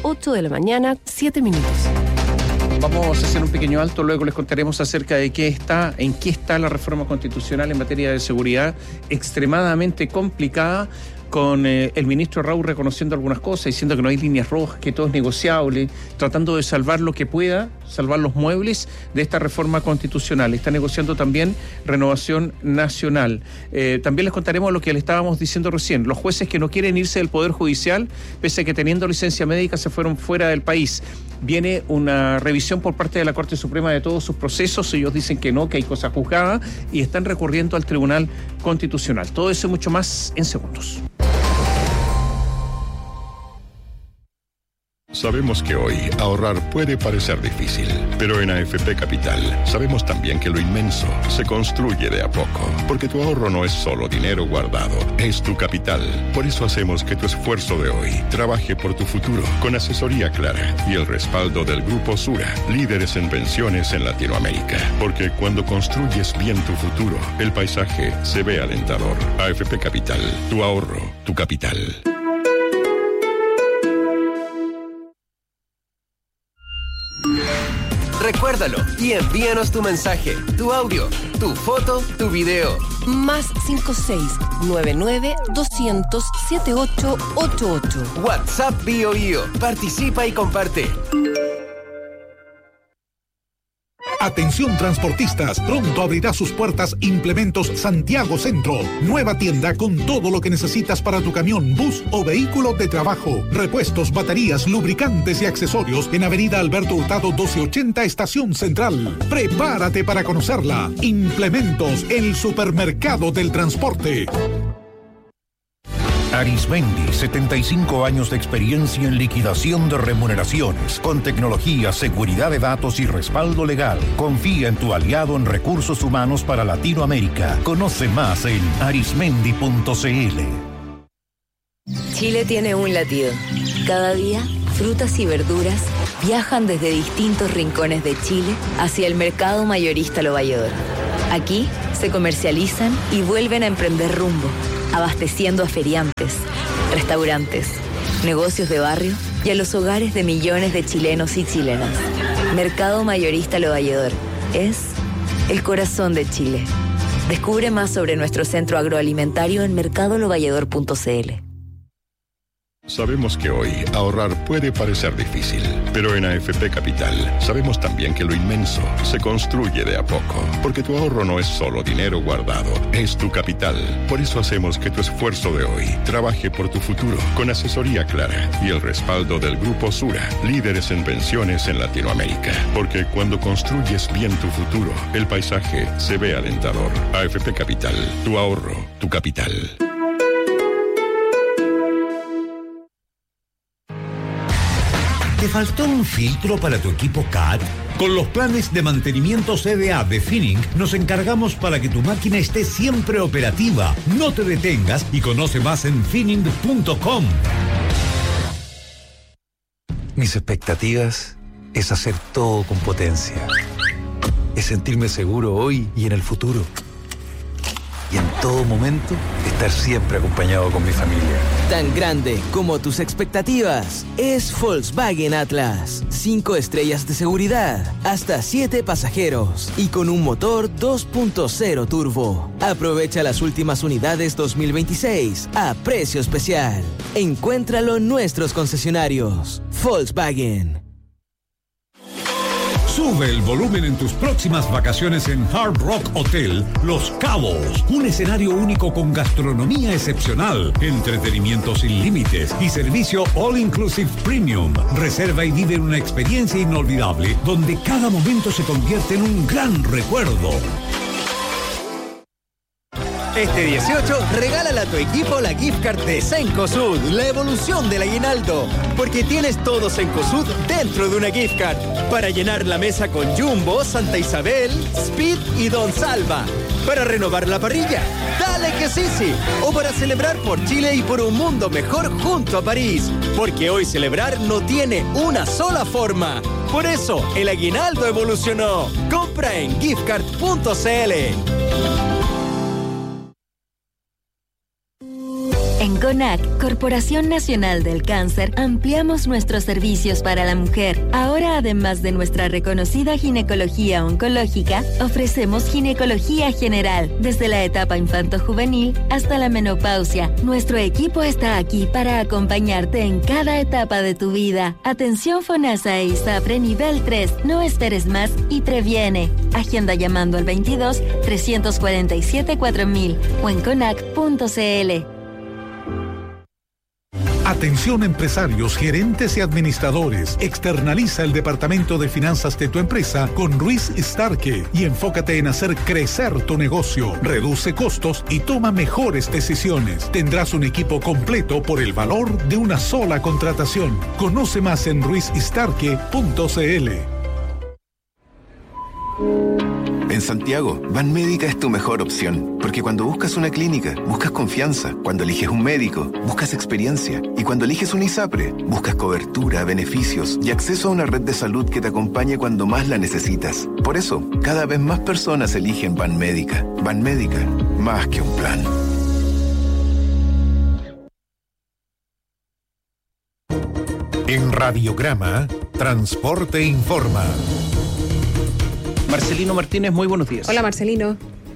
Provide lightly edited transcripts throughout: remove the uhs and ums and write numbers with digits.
8 de la mañana, 7 minutos. Vamos a hacer un pequeño alto, luego les contaremos acerca de en qué está la reforma constitucional en materia de seguridad, extremadamente complicada, con el ministro Raúl reconociendo algunas cosas, diciendo que no hay líneas rojas, que todo es negociable, tratando de salvar lo que pueda, salvar los muebles de esta reforma constitucional. Está negociando también renovación nacional. También les contaremos lo que le estábamos diciendo recién, los jueces que no quieren irse del Poder Judicial, pese a que teniendo licencia médica se fueron fuera del país. Viene una revisión por parte de la Corte Suprema de todos sus procesos. Ellos dicen que no, que hay cosas juzgadas y están recurriendo al Tribunal Constitucional. Todo eso y mucho más en segundos. Sabemos que hoy ahorrar puede parecer difícil, pero en AFP Capital sabemos también que lo inmenso se construye de a poco, porque tu ahorro no es solo dinero guardado, es tu capital. Por eso hacemos que tu esfuerzo de hoy trabaje por tu futuro, con asesoría clara y el respaldo del Grupo Sura, líderes en pensiones en Latinoamérica. Porque cuando construyes bien tu futuro, el paisaje se ve alentador. AFP Capital, tu ahorro, tu capital. Recuérdalo y envíanos tu mensaje, tu audio, tu foto, tu video. Más 56-99-200-7888. WhatsApp BioIo. Participa y comparte. Atención transportistas, pronto abrirá sus puertas Implementos Santiago Centro. Nueva tienda con todo lo que necesitas para tu camión, bus o vehículo de trabajo. Repuestos, baterías, lubricantes y accesorios en Avenida Alberto Hurtado 1280, Estación Central. Prepárate para conocerla. Implementos, el supermercado del transporte. Arismendi, 75 años de experiencia en liquidación de remuneraciones, con tecnología, seguridad de datos y respaldo legal. Confía en tu aliado en recursos humanos para Latinoamérica. Conoce más en arismendi.cl. Chile tiene un latido. Cada día, frutas y verduras viajan desde distintos rincones de Chile hacia el mercado mayorista Lo Valledor. Aquí se comercializan y vuelven a emprender rumbo, abasteciendo a feriantes, restaurantes, negocios de barrio y a los hogares de millones de chilenos y chilenas. Mercado Mayorista Lo Valledor es el corazón de Chile. Descubre más sobre nuestro centro agroalimentario en mercadolovalledor.cl. Sabemos que hoy ahorrar puede parecer difícil, pero en AFP Capital sabemos también que lo inmenso se construye de a poco, porque tu ahorro no es solo dinero guardado, es tu capital. Por eso hacemos que tu esfuerzo de hoy trabaje por tu futuro, con asesoría clara y el respaldo del Grupo Sura, líderes en pensiones en Latinoamérica. Porque cuando construyes bien tu futuro, el paisaje se ve alentador. AFP Capital, tu ahorro, tu capital. ¿Te faltó un filtro para tu equipo CAT? Con los planes de mantenimiento CDA de Finning nos encargamos para que tu máquina esté siempre operativa. No te detengas y conoce más en finning.com. Mis expectativas es hacer todo con potencia. Es sentirme seguro hoy y en el futuro. Y en todo momento, estar siempre acompañado con mi familia. Tan grande como tus expectativas es Volkswagen Atlas. 5 estrellas de seguridad, hasta 7 pasajeros y con un motor 2.0 turbo. Aprovecha las últimas unidades 2026 a precio especial. Encuéntralo en nuestros concesionarios. Volkswagen. Sube el volumen en tus próximas vacaciones en Hard Rock Hotel Los Cabos. Un escenario único con gastronomía excepcional, entretenimiento sin límites y servicio All Inclusive Premium. Reserva y vive una experiencia inolvidable donde cada momento se convierte en un gran recuerdo. Este 18, regálale a tu equipo la gift card de Cencosud, la evolución del aguinaldo. Porque tienes todo Cencosud dentro de una gift card. Para llenar la mesa con Jumbo, Santa Isabel, Speed y Don Salva. Para renovar la parrilla, dale que sí. O para celebrar por Chile y por un mundo mejor junto a París. Porque hoy celebrar no tiene una sola forma. Por eso, el aguinaldo evolucionó. Compra en giftcard.cl. En CONAC, Corporación Nacional del Cáncer, ampliamos nuestros servicios para la mujer. Ahora, además de nuestra reconocida ginecología oncológica, ofrecemos ginecología general, desde la etapa infanto-juvenil hasta la menopausia. Nuestro equipo está aquí para acompañarte en cada etapa de tu vida. Atención FONASA e ISAPRE nivel 3. No esperes más y previene. Agenda llamando al 22 347 4000 o en conac.cl. Atención empresarios, gerentes y administradores. Externaliza el departamento de finanzas de tu empresa con Ruiz Starke y enfócate en hacer crecer tu negocio. Reduce costos y toma mejores decisiones. Tendrás un equipo completo por el valor de una sola contratación. Conoce más en ruizstarke.cl. En Santiago, Banmédica es tu mejor opción, porque cuando buscas una clínica, buscas confianza, cuando eliges un médico, buscas experiencia, y cuando eliges un ISAPRE, buscas cobertura, beneficios y acceso a una red de salud que te acompañe cuando más la necesitas. Por eso, cada vez más personas eligen Banmédica. Banmédica, más que un plan. En Radiograma, Transporte Informa. Marcelino Martínez, muy buenos días. Hola, Marcelino.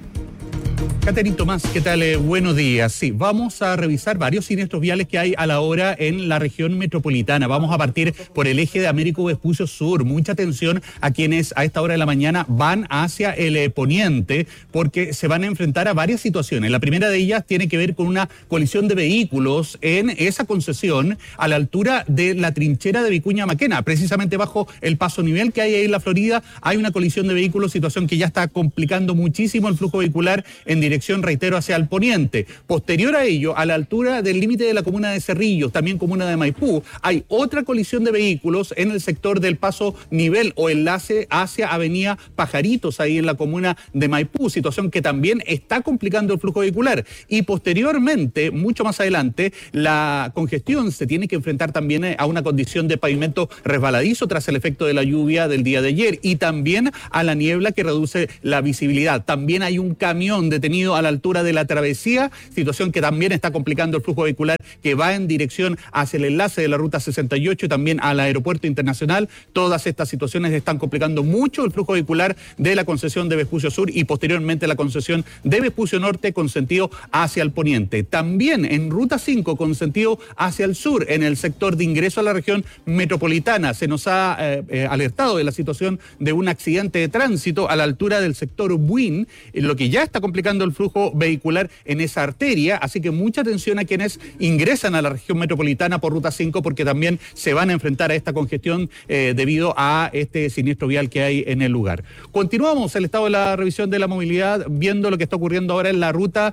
Caterina Tomás, ¿qué tal? Buenos días. Sí, vamos a revisar varios siniestros viales que hay a la hora en la región metropolitana. Vamos a partir por el eje de Américo Vespucio Sur. Mucha atención a quienes a esta hora de la mañana van hacia el poniente, porque se van a enfrentar a varias situaciones. La primera de ellas tiene que ver con una colisión de vehículos en esa concesión a la altura de la trinchera de Vicuña Maquena, precisamente bajo el paso nivel que hay ahí en la Florida. Hay una colisión de vehículos, situación que ya está complicando muchísimo el flujo vehicular en dirección, reitero, hacia el poniente. Posterior a ello, a la altura del límite de la comuna de Cerrillos, también comuna de Maipú, hay otra colisión de vehículos en el sector del paso nivel o enlace hacia avenida Pajaritos, ahí en la comuna de Maipú, situación que también está complicando el flujo vehicular. Y posteriormente, mucho más adelante, la congestión se tiene que enfrentar también a una condición de pavimento resbaladizo tras el efecto de la lluvia del día de ayer y también a la niebla que reduce la visibilidad. También hay un camión detenido a la altura de la travesía, situación que también está complicando el flujo vehicular que va en dirección hacia el enlace de la ruta 68 y también al aeropuerto internacional. Todas estas situaciones están complicando mucho el flujo vehicular de la concesión de Vespucio Sur y posteriormente la concesión de Vespucio Norte con sentido hacia el poniente. También en ruta 5 con sentido hacia el sur, en el sector de ingreso a la región metropolitana, se nos ha alertado de la situación de un accidente de tránsito a la altura del sector Buin, lo que ya está complicando el flujo vehicular en esa arteria, así que mucha atención a quienes ingresan a la región metropolitana por ruta 5 porque también se van a enfrentar a esta congestión debido a este siniestro vial que hay en el lugar. Continuamos el estado de la revisión de la movilidad viendo lo que está ocurriendo ahora en la ruta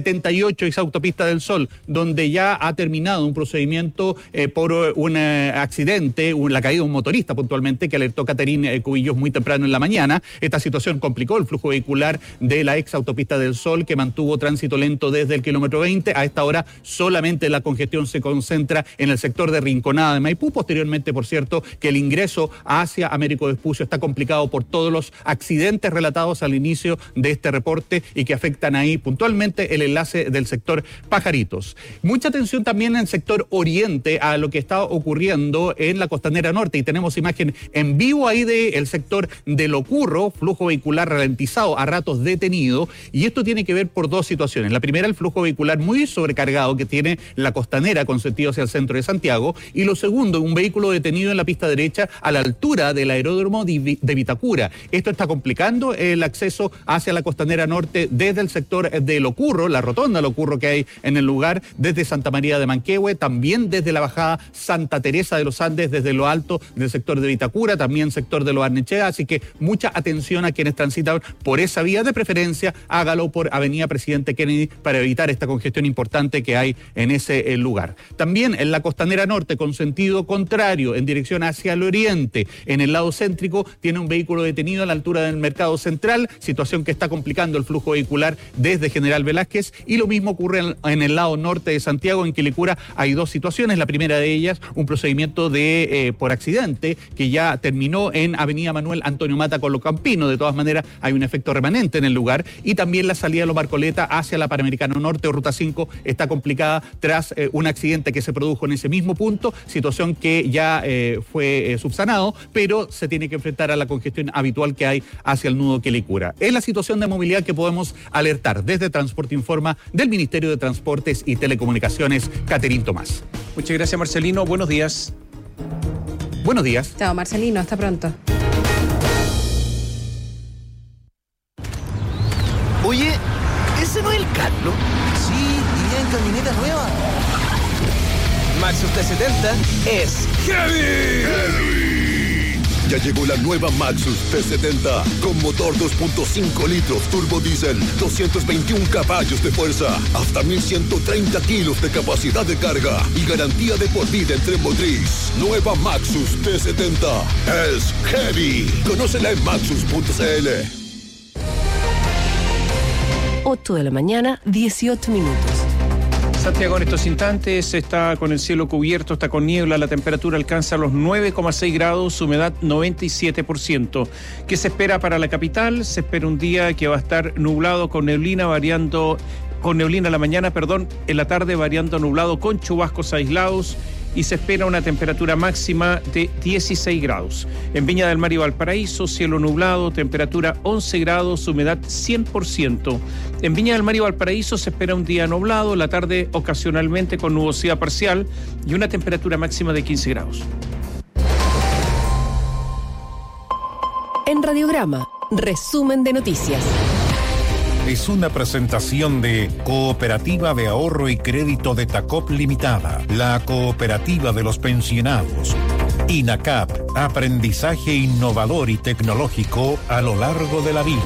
78, esa autopista del Sol, donde ya ha terminado un procedimiento por un accidente, la caída de un motorista puntualmente que alertó Caterina Cubillos muy temprano en la mañana. Esta situación complicó el flujo vehicular de la ex autopista del Sol, que mantuvo tránsito lento desde el kilómetro 20. A esta hora solamente la congestión se concentra en el sector de Rinconada de Maipú. Posteriormente, por cierto, que el ingreso hacia Américo Vespucio está complicado por todos los accidentes relatados al inicio de este reporte y que afectan ahí puntualmente el enlace del sector Pajaritos. Mucha atención también en el sector oriente a lo que está ocurriendo en la Costanera Norte y tenemos imagen en vivo ahí del sector de Locurro, flujo vehicular ralentizado, a ratos detenido, y esto tiene que ver por dos situaciones. La primera, el flujo vehicular muy sobrecargado que tiene la Costanera con sentido hacia el centro de Santiago, y lo segundo, un vehículo detenido en la pista derecha a la altura del aeródromo de Vitacura. Esto está complicando el acceso hacia la Costanera Norte desde el sector de Locurro, la rotonda Locurro que hay en el lugar, desde Santa María de Manquehue, también desde la bajada Santa Teresa de los Andes, desde lo alto del sector de Vitacura, también sector de Lo Barnechea, así que mucha atención a quienes transitan por esa vía, de preferencia hágalo por Avenida Presidente Kennedy para evitar esta congestión importante que hay en ese lugar. También en la Costanera Norte con sentido contrario en dirección hacia el oriente, en el lado céntrico tiene un vehículo detenido a la altura del Mercado Central, situación que está complicando el flujo vehicular desde General Velázquez, y lo mismo ocurre en el lado norte de Santiago. En Quilicura hay dos situaciones, la primera de ellas un procedimiento de por accidente que ya terminó en Avenida Manuel Antonio Mata con Lo Campino. De todas maneras hay un efecto remanente en el lugar, y también la la salida de Los Barcoleta hacia la Panamericano Norte o Ruta 5 está complicada tras un accidente que se produjo en ese mismo punto, situación que ya fue subsanado, pero se tiene que enfrentar a la congestión habitual que hay hacia el nudo Quilicura. Es la situación de movilidad que podemos alertar desde Transporte Informa del Ministerio de Transportes y Telecomunicaciones, Caterín Tomás. Muchas gracias, Marcelino. Buenos días. Buenos días. Chao, Marcelino. Hasta pronto. Oye, ¿ese no es el Carlos? Sí, iría en camioneta nueva. Maxus T70 es ¡Heavy! Ya llegó la nueva Maxus T70 con motor 2.5 litros turbo diésel, 221 caballos de fuerza, hasta 1130 kilos de capacidad de carga y garantía de por vida en tren motriz. Nueva Maxus T70 es Heavy. Conócela en maxus.cl. 8 de la mañana, 18 minutos. Santiago en estos instantes está con el cielo cubierto, está con niebla, la temperatura alcanza los 9,6 grados, humedad 97%. ¿Qué se espera para la capital? Se espera un día que va a estar nublado con neblina en la mañana, en la tarde variando nublado con chubascos aislados, y se espera una temperatura máxima de 16 grados. En Viña del Mar y Valparaíso, cielo nublado, temperatura 11 grados, humedad 100%. En Viña del Mar y Valparaíso se espera un día nublado, la tarde ocasionalmente con nubosidad parcial y una temperatura máxima de 15 grados. En Radiograma, resumen de noticias. Es una presentación de Cooperativa de Ahorro y Crédito de Tacop Limitada, la cooperativa de los pensionados. INACAP, aprendizaje innovador y tecnológico a lo largo de la vida.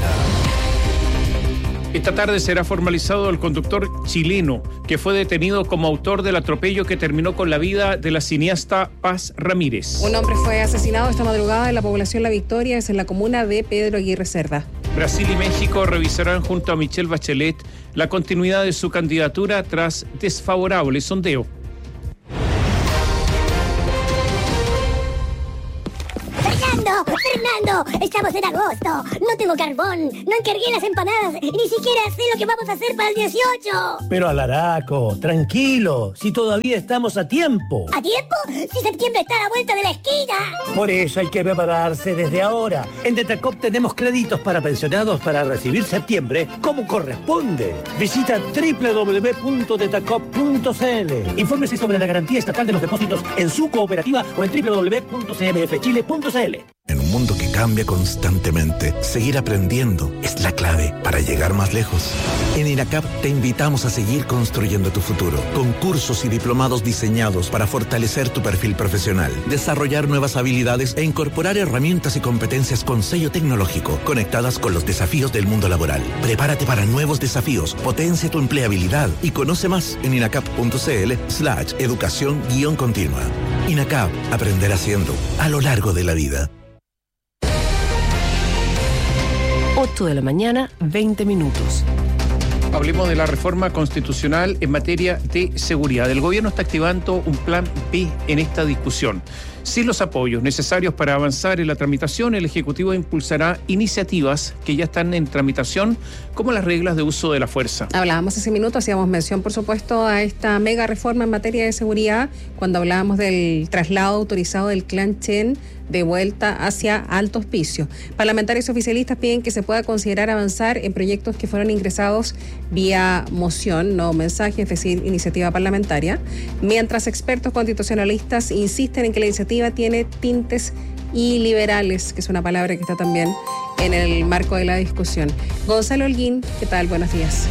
Esta tarde será formalizado el conductor chileno que fue detenido como autor del atropello que terminó con la vida de la cineasta Paz Ramírez. Un hombre fue asesinado esta madrugada en la población La Victoria, es en la comuna de Pedro Aguirre Cerda. Brasil y México revisarán junto a Michelle Bachelet la continuidad de su candidatura tras desfavorable sondeo. Fernando, estamos en agosto. No tengo carbón, no encargué las empanadas y ni siquiera sé lo que vamos a hacer para el 18. Pero Alaraco, tranquilo, si todavía estamos a tiempo. ¿A tiempo? Si septiembre está a la vuelta de la esquina. Por eso hay que prepararse desde ahora. En Detacop tenemos créditos para pensionados para recibir septiembre como corresponde. Visita www.detacop.cl. Infórmese sobre la garantía estatal de los depósitos en su cooperativa o en www.cmfchile.cl. En un mundo que cambia constantemente, seguir aprendiendo es la clave para llegar más lejos. En INACAP te invitamos a seguir construyendo tu futuro, con cursos y diplomados diseñados para fortalecer tu perfil profesional, desarrollar nuevas habilidades e incorporar herramientas y competencias con sello tecnológico, conectadas con los desafíos del mundo laboral. Prepárate para nuevos desafíos, potencia tu empleabilidad y conoce más en inacap.cl/educación-continua. INACAP, aprender haciendo, a lo largo de la vida. 8 de la mañana, 20 minutos. Hablemos de la reforma constitucional en materia de seguridad. El gobierno está activando un plan B en esta discusión. Sin los apoyos necesarios para avanzar en la tramitación, el Ejecutivo impulsará iniciativas que ya están en tramitación, como las reglas de uso de la fuerza. Hablábamos hace minutos, hacíamos mención, por supuesto, a esta mega reforma en materia de seguridad, cuando hablábamos del traslado autorizado del clan Chen de vuelta hacia Alto Hospicio. Parlamentarios oficialistas piden que se pueda considerar avanzar en proyectos que fueron ingresados vía moción, no mensaje, es decir, iniciativa parlamentaria, mientras expertos constitucionalistas insisten en que la iniciativa tiene tintes iliberales, que es una palabra que está también en el marco de la discusión. Gonzalo Holguín, ¿qué tal? Buenos días.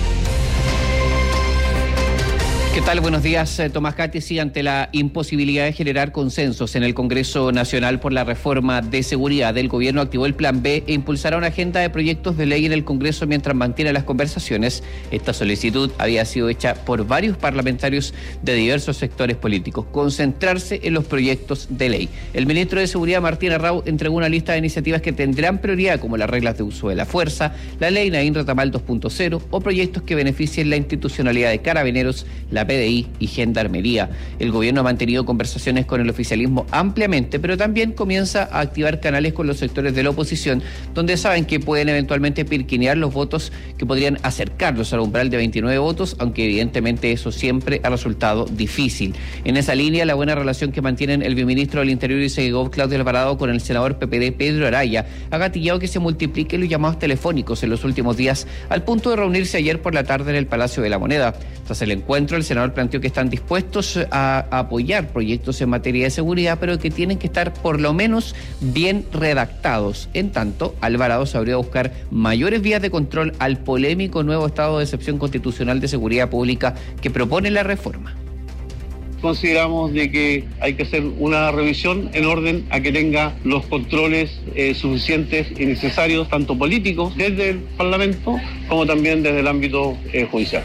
¿Qué tal? Buenos días, Tomás Cátiz. Y ante la imposibilidad de generar consensos en el Congreso Nacional por la reforma de seguridad, el gobierno activó el Plan B e impulsará una agenda de proyectos de ley en el Congreso mientras mantiene las conversaciones. Esta solicitud había sido hecha por varios parlamentarios de diversos sectores políticos. Concentrarse en los proyectos de ley. El ministro de Seguridad, Martín Arrau, entregó una lista de iniciativas que tendrán prioridad, como las reglas de uso de la fuerza, la ley Naín Retamal 2.0 o proyectos que beneficien la institucionalidad de Carabineros, la PDI y Gendarmería. El gobierno ha mantenido conversaciones con el oficialismo ampliamente, pero también comienza a activar canales con los sectores de la oposición, donde saben que pueden eventualmente pirquinear los votos que podrían acercarlos al umbral de 29 votos, aunque evidentemente eso siempre ha resultado difícil. En esa línea, la buena relación que mantienen el viceministro del Interior y Segov, Claudio Alvarado, con el senador PPD, Pedro Araya, ha gatillado que se multipliquen los llamados telefónicos en los últimos días, al punto de reunirse ayer por la tarde en el Palacio de la Moneda. Tras el encuentro, el senador planteó que están dispuestos a apoyar proyectos en materia de seguridad, pero que tienen que estar por lo menos bien redactados. En tanto, Alvarado sabría buscar mayores vías de control al polémico nuevo estado de excepción constitucional de seguridad pública que propone la reforma. Consideramos de que hay que hacer una revisión en orden a que tenga los controles suficientes y necesarios, tanto políticos desde el Parlamento como también desde el ámbito judicial.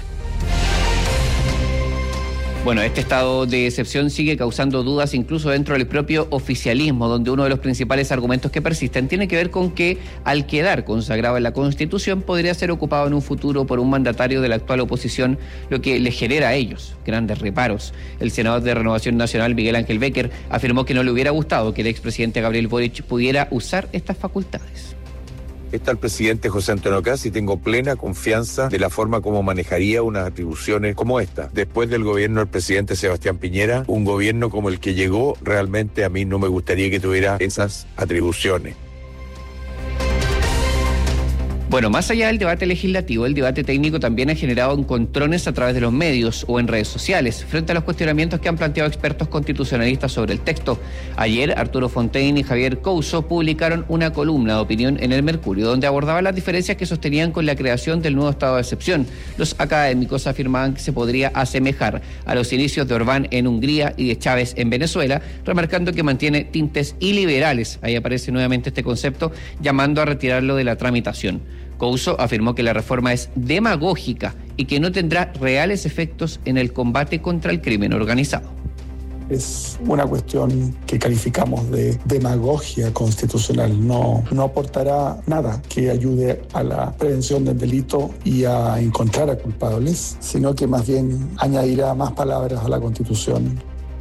Bueno, este estado de excepción sigue causando dudas incluso dentro del propio oficialismo, donde uno de los principales argumentos que persisten tiene que ver con que, al quedar consagrado en la Constitución, podría ser ocupado en un futuro por un mandatario de la actual oposición, lo que les genera a ellos grandes reparos. El senador de Renovación Nacional, Miguel Ángel Becker, afirmó que no le hubiera gustado que el expresidente Gabriel Boric pudiera usar estas facultades. Está el presidente José Antonio Kast y tengo plena confianza de la forma como manejaría unas atribuciones como esta. Después del gobierno del presidente Sebastián Piñera, un gobierno como el que llegó, realmente a mí no me gustaría que tuviera esas atribuciones. Bueno, más allá del debate legislativo, el debate técnico también ha generado encontrones a través de los medios o en redes sociales, frente a los cuestionamientos que han planteado expertos constitucionalistas sobre el texto. Ayer, Arturo Fontaine y Javier Couso publicaron una columna de opinión en El Mercurio, donde abordaban las diferencias que sostenían con la creación del nuevo estado de excepción. Los académicos afirmaban que se podría asemejar a los inicios de Orbán en Hungría y de Chávez en Venezuela, remarcando que mantiene tintes iliberales. Ahí aparece nuevamente este concepto, llamando a retirarlo de la tramitación. Couso afirmó que la reforma es demagógica y que no tendrá reales efectos en el combate contra el crimen organizado. Es una cuestión que calificamos de demagogia constitucional. No aportará nada que ayude a la prevención del delito y a encontrar a culpables, sino que más bien añadirá más palabras a la Constitución.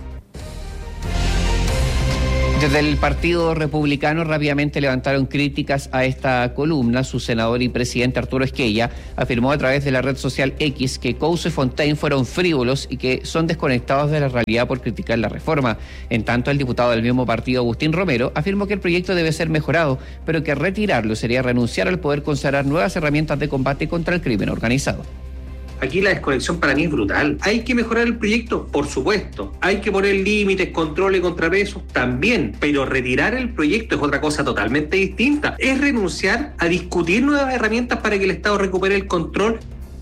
Desde el Partido Republicano rápidamente levantaron críticas a esta columna. Su senador y presidente Arturo Esquella afirmó a través de la red social X que Couso y Fontaine fueron frívolos y que son desconectados de la realidad por criticar la reforma. En tanto, el diputado del mismo partido, Agustín Romero, afirmó que el proyecto debe ser mejorado, pero que retirarlo sería renunciar al poder consagrar nuevas herramientas de combate contra el crimen organizado. Aquí la desconexión para mí es brutal. ¿Hay que mejorar el proyecto? Por supuesto. ¿Hay que poner límites, controles, contrapesos? También. Pero retirar el proyecto es otra cosa totalmente distinta. Es renunciar a discutir nuevas herramientas para que el Estado recupere el control.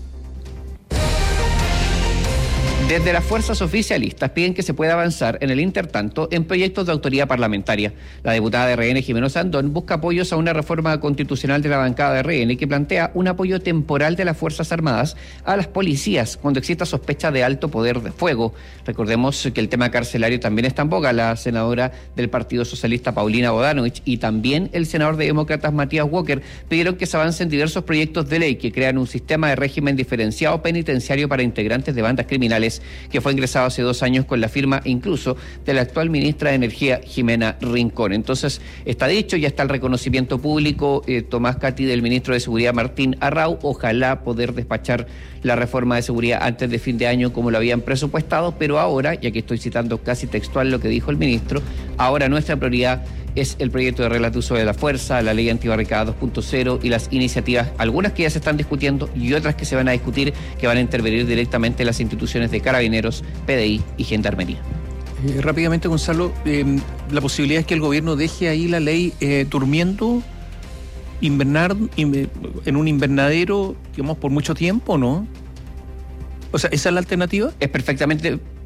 Desde las fuerzas oficialistas piden que se pueda avanzar en el intertanto en proyectos de autoridad parlamentaria. La diputada de RN, Jimena Sandón, busca apoyos a una reforma constitucional de la bancada de RN que plantea un apoyo temporal de las Fuerzas Armadas a las policías cuando exista sospecha de alto poder de fuego. Recordemos que el tema carcelario también está en boga. La senadora del Partido Socialista, Paulina Bodanovich, y también el senador de Demócratas, Matías Walker, pidieron que se avancen diversos proyectos de ley que crean un sistema de régimen diferenciado penitenciario para integrantes de bandas criminales, que fue ingresado hace 2 años con la firma incluso de la actual ministra de Energía, Jimena Rincón. Entonces, está dicho, ya está el reconocimiento público, Tomás Cati, del ministro de Seguridad, Martín Arrau. Ojalá poder despachar la reforma de seguridad antes de fin de año como lo habían presupuestado, pero ahora, ya que estoy citando casi textual lo que dijo el ministro, ahora nuestra prioridad es el proyecto de reglas de uso de la fuerza, la ley antibarricada 2.0 y las iniciativas, algunas que ya se están discutiendo y otras que se van a discutir, que van a intervenir directamente en las instituciones de Carabineros, PDI y Gendarmería. Rápidamente, Gonzalo, la posibilidad es que el gobierno deje ahí la ley durmiendo, invernar en un invernadero, digamos, por mucho tiempo, ¿no? O sea, ¿esa es la alternativa? Es perfectamente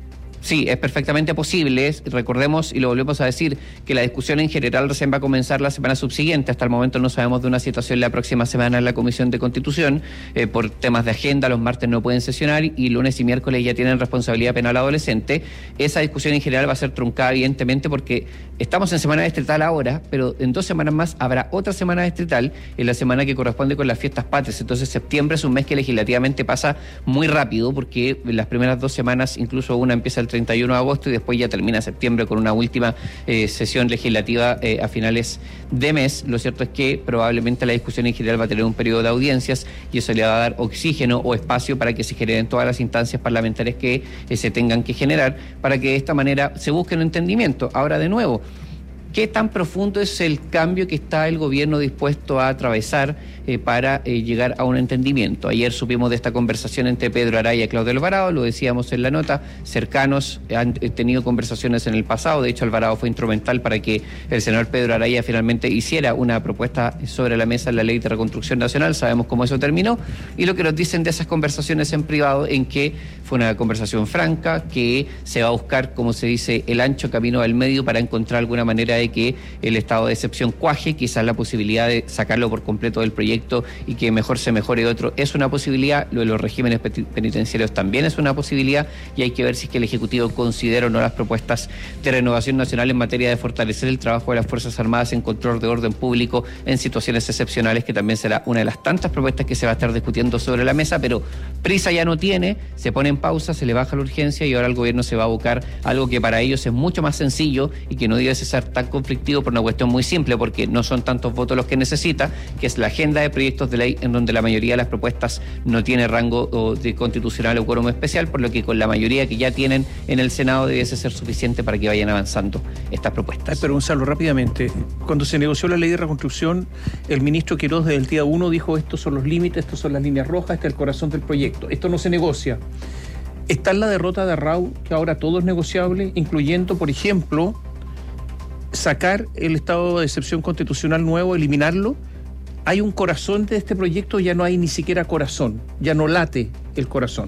Sí, es perfectamente posible. Recordemos, y lo volvemos a decir, que la discusión en general recién va a comenzar la semana subsiguiente. Hasta el momento no sabemos de una situación la próxima semana en la Comisión de Constitución. Por temas de agenda, los martes no pueden sesionar y lunes y miércoles ya tienen responsabilidad penal adolescente. Esa discusión en general va a ser truncada, evidentemente, porque estamos en semana distrital ahora, pero en 2 semanas más habrá otra semana distrital, en la semana que corresponde con las fiestas patrias. Entonces, septiembre es un mes que legislativamente pasa muy rápido, porque las primeras 2 semanas, incluso una empieza el 31 de agosto y después ya termina septiembre con una última sesión legislativa a finales de mes. Lo cierto es que probablemente la discusión en general va a tener un periodo de audiencias y eso le va a dar oxígeno o espacio para que se generen todas las instancias parlamentarias que se tengan que generar, para que de esta manera se busque un entendimiento. Ahora, de nuevo, ¿qué tan profundo es el cambio que está el gobierno dispuesto a atravesar para llegar a un entendimiento? Ayer supimos de esta conversación entre Pedro Araya y Claudio Alvarado, lo decíamos en la nota, cercanos, han tenido conversaciones en el pasado. De hecho, Alvarado fue instrumental para que el senador Pedro Araya finalmente hiciera una propuesta sobre la mesa en la Ley de Reconstrucción Nacional. Sabemos cómo eso terminó y lo que nos dicen de esas conversaciones en privado, en que fue una conversación franca, que se va a buscar, como se dice, el ancho camino al medio para encontrar alguna manera de que el estado de excepción cuaje, quizás la posibilidad de sacarlo por completo del proyecto y que mejor se mejore otro es una posibilidad. Lo de los regímenes penitenciarios también es una posibilidad y hay que ver si es que el Ejecutivo considera o no las propuestas de renovación nacional en materia de fortalecer el trabajo de las Fuerzas Armadas en control de orden público en situaciones excepcionales, que también será una de las tantas propuestas que se va a estar discutiendo sobre la mesa. Pero prisa ya no tiene, se pone en pausa, se le baja la urgencia y ahora el gobierno se va a buscar algo que para ellos es mucho más sencillo y que no debe ser tan conflictivo por una cuestión muy simple, porque no son tantos votos los que necesita, que es la agenda de proyectos de ley en donde la mayoría de las propuestas no tiene rango de constitucional o quórum especial, por lo que con la mayoría que ya tienen en el Senado debiese ser suficiente para que vayan avanzando estas propuestas. Pero Gonzalo, rápidamente, cuando se negoció la Ley de Reconstrucción, el ministro Quirós desde el día 1 dijo: estos son los límites, estos son las líneas rojas, este es el corazón del proyecto, esto no se negocia. Está en la derrota de Arrau, que ahora todo es negociable, incluyendo, por ejemplo, sacar el estado de excepción constitucional nuevo, eliminarlo. ¿Hay un corazón de este proyecto? Ya no hay ni siquiera corazón, ya no late el corazón.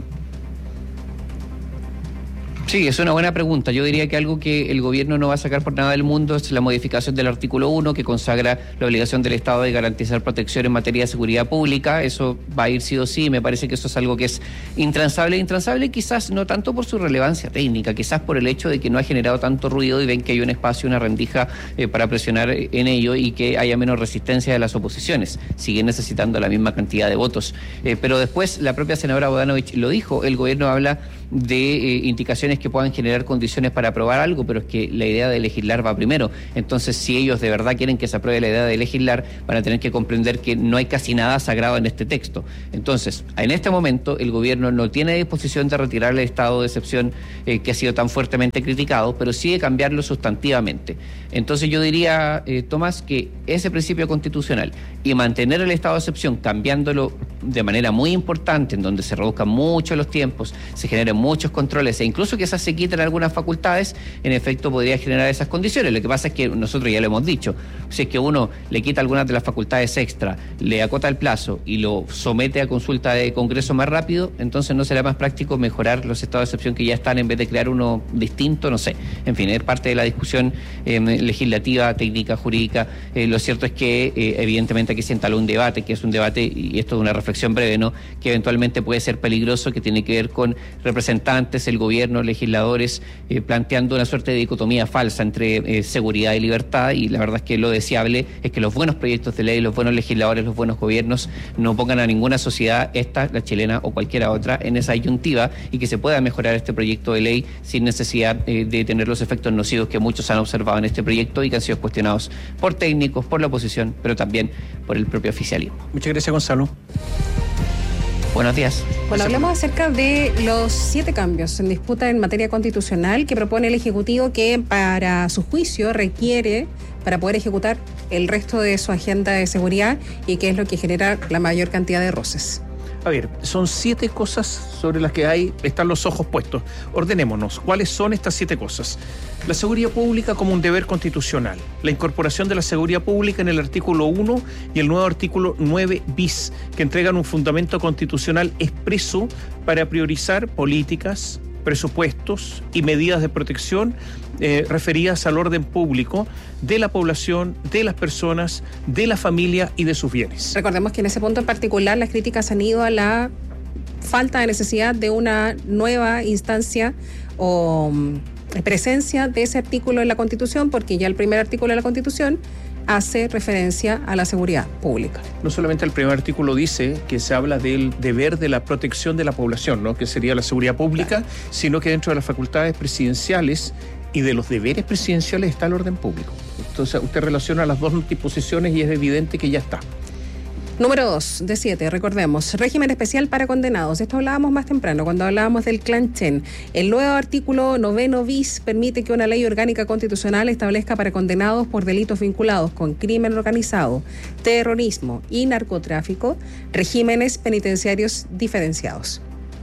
Sí, es una buena pregunta. Yo diría que algo que el gobierno no va a sacar por nada del mundo es la modificación del artículo 1, que consagra la obligación del Estado de garantizar protección en materia de seguridad pública. Eso va a ir sí o sí. Me parece que eso es algo que es intransable. Intransable quizás no tanto por su relevancia técnica, quizás por el hecho de que no ha generado tanto ruido y ven que hay un espacio, una rendija para presionar en ello y que haya menos resistencia de las oposiciones. Siguen necesitando la misma cantidad de votos. Pero después la propia senadora Bodanovich lo dijo, el gobierno habla de indicaciones que puedan generar condiciones para aprobar algo, pero es que la idea de legislar va primero. Entonces, si ellos de verdad quieren que se apruebe la idea de legislar, van a tener que comprender que no hay casi nada sagrado en este texto. Entonces, en este momento, el gobierno no tiene disposición de retirar el estado de excepción que ha sido tan fuertemente criticado, pero sí de cambiarlo sustantivamente. Entonces, yo diría, Tomás, que ese principio constitucional y mantener el estado de excepción, cambiándolo de manera muy importante, en donde se reduzcan mucho los tiempos, se generen muchos controles e incluso que esas se quiten algunas facultades, en efecto podría generar esas condiciones. Lo que pasa es que nosotros ya lo hemos dicho, si es que uno le quita algunas de las facultades extra, le acota el plazo y lo somete a consulta de Congreso más rápido, entonces no será más práctico mejorar los estados de excepción que ya están en vez de crear uno distinto, no sé. En fin, es parte de la discusión legislativa, técnica, jurídica. Lo cierto es que evidentemente aquí se entaló un debate, que es un debate, y esto es una reflexión breve, ¿no?, que eventualmente puede ser peligroso, que tiene que ver con representantes, el gobierno, legisladores, planteando una suerte de dicotomía falsa entre seguridad y libertad, y la verdad es que lo deseable es que los buenos proyectos de ley, los buenos legisladores, los buenos gobiernos no pongan a ninguna sociedad, esta, la chilena o cualquiera otra, en esa disyuntiva, y que se pueda mejorar este proyecto de ley sin necesidad de tener los efectos nocivos que muchos han observado en este proyecto y que han sido cuestionados por técnicos, por la oposición, pero también por el propio oficialismo. Muchas gracias, Gonzalo. Buenos días. Bueno, hablamos acerca de los 7 cambios en disputa en materia constitucional que propone el Ejecutivo, que para su juicio requiere para poder ejecutar el resto de su agenda de seguridad, y que es lo que genera la mayor cantidad de roces. A ver, son 7 cosas sobre las que están los ojos puestos. Ordenémonos. ¿Cuáles son estas 7 cosas? La seguridad pública como un deber constitucional. La incorporación de la seguridad pública en el artículo 1 y el nuevo artículo 9 bis, que entregan un fundamento constitucional expreso para priorizar políticas, presupuestos y medidas de protección referidas al orden público de la población, de las personas, de la familia y de sus bienes. Recordemos que en ese punto en particular las críticas han ido a la falta de necesidad de una nueva instancia o presencia de ese artículo en la Constitución, porque ya el primer artículo de la Constitución hace referencia a la seguridad pública. No solamente el primer artículo dice que se habla del deber de la protección de la población, ¿no?, que sería la seguridad pública, claro, sino que dentro de las facultades presidenciales y de los deberes presidenciales está el orden público. Entonces usted relaciona las dos disposiciones y es evidente que ya está. Número 2, de 7, recordemos, régimen especial para condenados. Esto hablábamos más temprano, cuando hablábamos del Clan Chen. El nuevo artículo 9 bis permite que una ley orgánica constitucional establezca para condenados por delitos vinculados con crimen organizado, terrorismo y narcotráfico, regímenes penitenciarios diferenciados.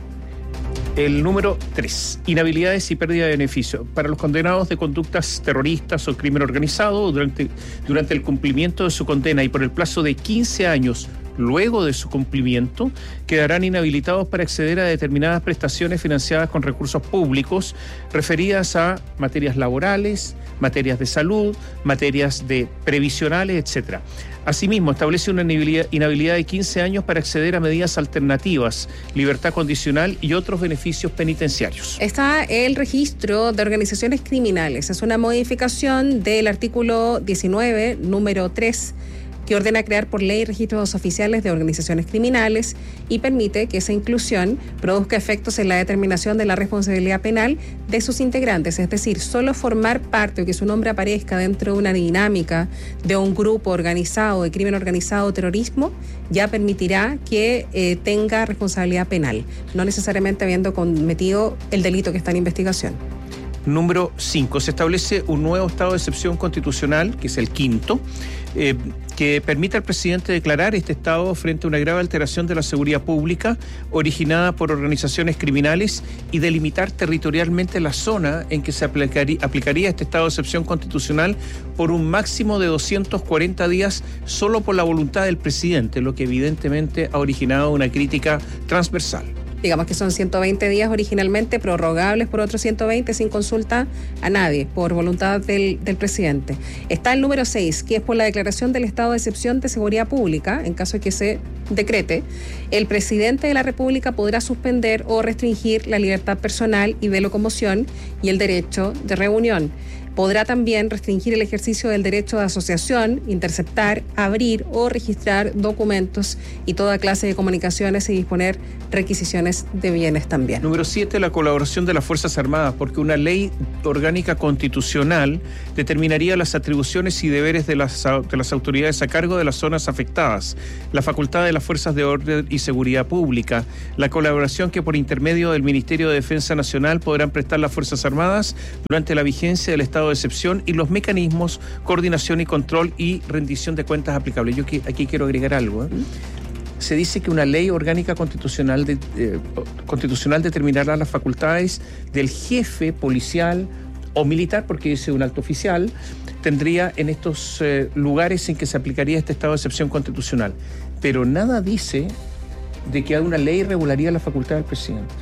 El número 3, inhabilidades y pérdida de beneficio. Para los condenados de conductas terroristas o crimen organizado, durante el cumplimiento de su condena y por el plazo de 15 años luego de su cumplimiento, quedarán inhabilitados para acceder a determinadas prestaciones financiadas con recursos públicos referidas a materias laborales, materias de salud, materias de previsionales, etc. Asimismo, establece una inhabilidad de 15 años para acceder a medidas alternativas, libertad condicional y otros beneficios penitenciarios. Está el registro de organizaciones criminales. Es una modificación del artículo 19, número 3, que ordena crear por ley registros oficiales de organizaciones criminales y permite que esa inclusión produzca efectos en la determinación de la responsabilidad penal de sus integrantes, es decir, solo formar parte o que su nombre aparezca dentro de una dinámica de un grupo organizado de crimen organizado o terrorismo ya permitirá que tenga responsabilidad penal, no necesariamente habiendo cometido el delito que está en investigación. Número 5. Se establece un nuevo estado de excepción constitucional, que es el quinto, que permite al presidente declarar este estado frente a una grave alteración de la seguridad pública originada por organizaciones criminales y delimitar territorialmente la zona en que se aplicaría este estado de excepción constitucional por un máximo de 240 días solo por la voluntad del presidente, lo que evidentemente ha originado una crítica transversal. Digamos que son 120 días originalmente, prorrogables por otros 120 sin consulta a nadie, por voluntad del presidente. Está el número 6, que es por la declaración del estado de excepción de seguridad pública. En caso de que se decrete, el presidente de la República podrá suspender o restringir la libertad personal y de locomoción y el derecho de reunión. Podrá también restringir el ejercicio del derecho de asociación, interceptar, abrir o registrar documentos y toda clase de comunicaciones y disponer requisiciones de bienes también. Número 7, la colaboración de las Fuerzas Armadas, porque una ley orgánica constitucional determinaría las atribuciones y deberes de las autoridades a cargo de las zonas afectadas, la facultad de las Fuerzas de Orden y Seguridad Pública, la colaboración que por intermedio del Ministerio de Defensa Nacional podrán prestar las Fuerzas Armadas durante la vigencia del estado de excepción y los mecanismos, coordinación y control y rendición de cuentas aplicables. Yo aquí quiero agregar algo. Se dice que una ley orgánica constitucional determinará las facultades del jefe policial o militar, porque dice un alto oficial, tendría en estos lugares en que se aplicaría este estado de excepción constitucional. Pero nada dice de que una ley regularía la facultad del presidente.